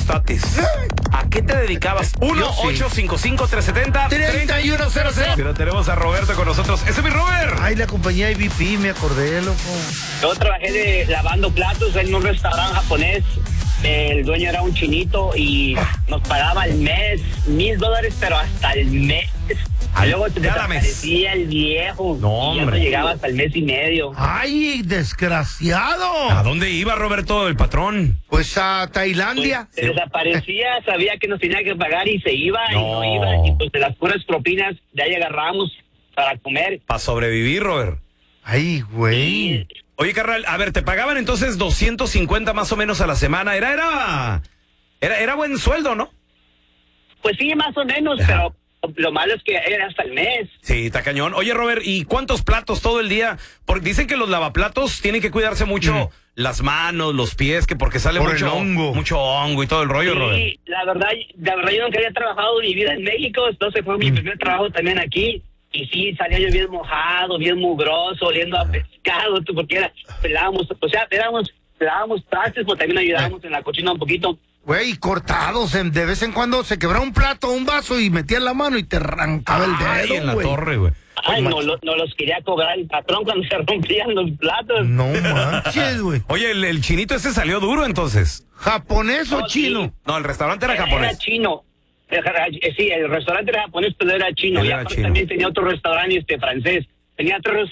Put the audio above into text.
Statis. ¿A qué te dedicabas? 1-855-370-3100. Pero tenemos a Roberto con nosotros. ¡Ese es mi Robert! Ay, la compañía IBP, me acordé, loco. Yo trabajé lavando platos en un restaurante japonés. El dueño era un chinito y nos pagaba al mes $1,000, pero hasta el mes. Luego te desaparecía el viejo. No, y ya no llegaba hasta el mes y medio. Ay, desgraciado. ¿A dónde iba Roberto, el patrón? Pues a Tailandia. Se desaparecía, sabía que nos tenía que pagar y se iba y No. no iba. Y pues de las puras propinas de ahí agarramos para comer. Para sobrevivir, Robert. Ay, güey. Oye, carnal, a ver, te pagaban entonces 250 más o menos a la semana. Era buen sueldo, ¿no? Pues sí, más o menos, pero lo malo es que era hasta el mes. Sí, está cañón. Oye, Robert, ¿y cuántos platos todo el día? Porque dicen que los lavaplatos tienen que cuidarse mucho las manos, los pies, que porque sale Por mucho el hongo. mucho hongo y todo el rollo, Robert. Sí, la verdad yo nunca había trabajado mi vida en México, entonces fue mi primer trabajo también aquí. Y sí, salía yo bien mojado, bien mugroso, oliendo a pescado, porque pelábamos trastes, pero también ayudábamos en la cocina un poquito. Güey, cortados, de vez en cuando se quebraba un plato, un vaso y metías la mano y te arrancaba el Ay, en dedo, la güey. torre, güey. Ay, no los quería cobrar el patrón cuando se rompían los platos. No manches, güey. Oye, el chinito ese salió duro entonces. ¿Japonés o No, chino? sí. No, el restaurante era Era japonés. chino. Sí, el restaurante era japonés, pero era chino. Él Y era aparte chino. también tenía otro restaurante francés. Tenía 3